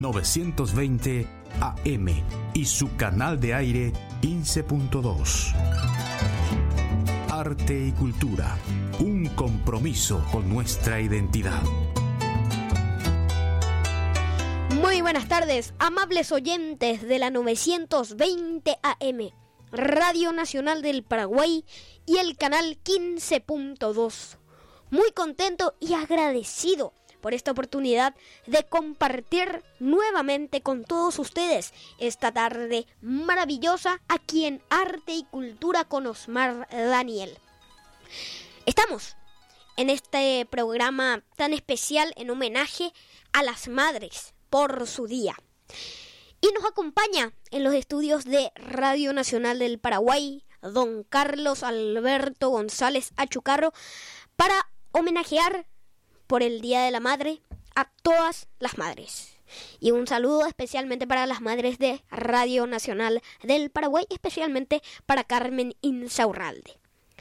920 AM y su canal de aire 15.2. Arte y cultura, un compromiso con nuestra identidad. Muy buenas tardes, amables oyentes de la 920 AM, Radio Nacional del Paraguay y el canal 15.2. Muy contento y agradecido por esta oportunidad de compartir nuevamente con todos ustedes esta tarde maravillosa aquí en Arte y Cultura con Osmar Daniel. Estamos en este programa tan especial en homenaje a las madres por su día. Y nos acompaña en los estudios de Radio Nacional del Paraguay don Carlos Alberto González Achucarro para homenajear por el Día de la Madre a todas las madres. Y un saludo especialmente para las madres de Radio Nacional del Paraguay, especialmente para Carmen Insaurralde.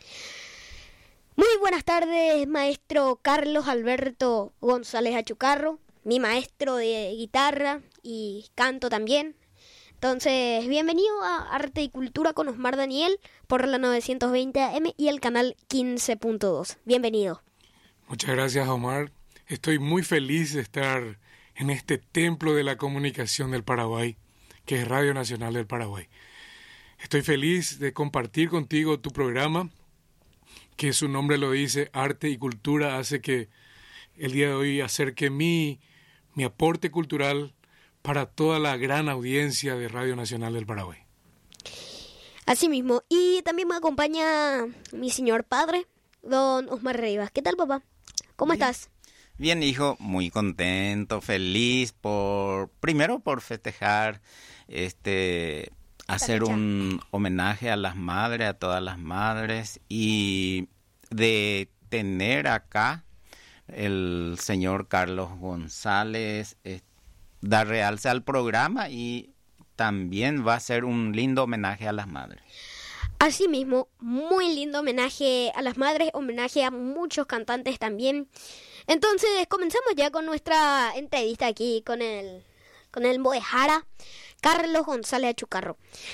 Muy buenas tardes, maestro Carlos Alberto González Achucarro, mi maestro de guitarra y canto también. Entonces, bienvenido a Arte y Cultura con Osmar Daniel por la 920 AM y el canal 15.2. Bienvenido. Muchas gracias, Omar. Estoy muy feliz de estar en este templo de la comunicación del Paraguay, que es Radio Nacional del Paraguay. Estoy feliz de compartir contigo tu programa, que su nombre lo dice, Arte y Cultura, hace que el día de hoy acerque mi aporte cultural para toda la gran audiencia de Radio Nacional del Paraguay. Así mismo, y también me acompaña mi señor padre, don Osmar Rivas. ¿Qué tal, papá? ¿Cómo estás? Bien, hijo, muy contento, feliz primero por festejar, hacer un homenaje a las madres, a todas las madres, y de tener acá el señor Carlos González, dar realce al programa y también va a ser un lindo homenaje a las madres. Asimismo, muy lindo homenaje a las madres, homenaje a muchos cantantes también. Entonces, comenzamos ya con nuestra entrevista aquí con el Moejara, Carlos González Achucarro.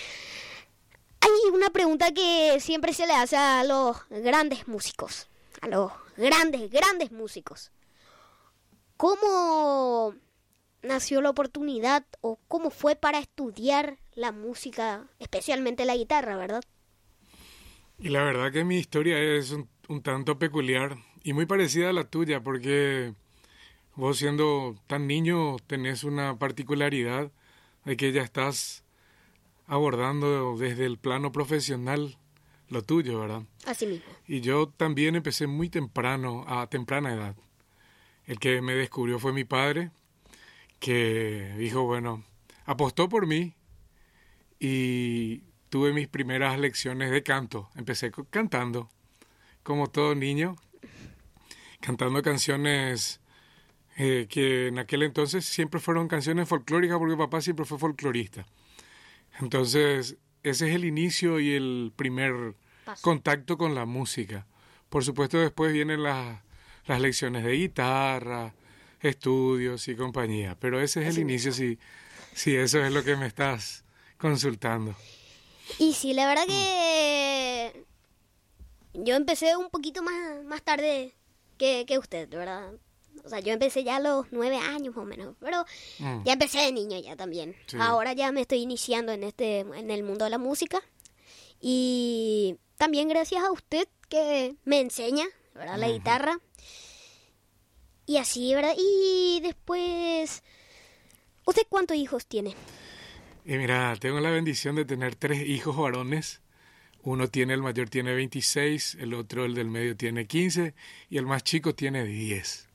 Hay una pregunta que siempre se le hace a los grandes músicos, a los grandes músicos. ¿Cómo nació la oportunidad o cómo fue para estudiar la música, especialmente la guitarra, verdad? Y la verdad que mi historia es un tanto peculiar y muy parecida a la tuya, porque vos siendo tan niño tenés una particularidad de que ya estás abordando desde el plano profesional lo tuyo, ¿verdad? Así mismo. Y yo también empecé muy temprano, a temprana edad. El que me descubrió fue mi padre, que dijo, bueno, apostó por mí y tuve mis primeras lecciones de canto. Empecé cantando, como todo niño, cantando canciones que en aquel entonces siempre fueron canciones folclóricas, porque papá siempre fue folclorista. Entonces, ese es el inicio y el primer contacto con la música. Por supuesto, después vienen las lecciones de guitarra, estudios y compañía. Pero ese es el inicio, si eso es lo que me estás consultando. Y sí, la verdad que yo empecé un poquito más tarde que usted, ¿verdad? O sea, yo empecé ya a los 9 años más o menos, pero ya empecé de niño ya también. Sí. Ahora ya me estoy iniciando en el mundo de la música y también gracias a usted que me enseña, ¿verdad? La guitarra. Y así, ¿verdad? Y después, ¿usted cuántos hijos tiene? Y mira, tengo la bendición de tener 3 hijos varones. El mayor tiene 26, el otro, el del medio, tiene 15 y el más chico tiene 10.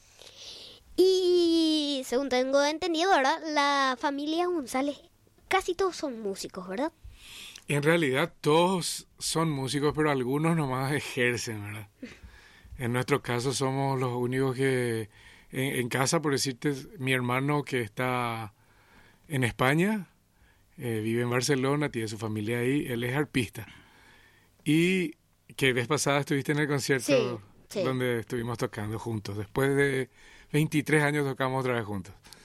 Y según tengo entendido, ¿verdad? La familia González, casi todos son músicos, ¿verdad? En realidad todos son músicos, pero algunos nomás ejercen, ¿verdad? En nuestro caso somos los únicos que en casa, por decirte, mi hermano que está en España, vive en Barcelona, tiene su familia ahí, él es arpista. Y que vez pasada estuviste en el concierto donde estuvimos tocando juntos. Después de 23 años tocamos otra vez juntos.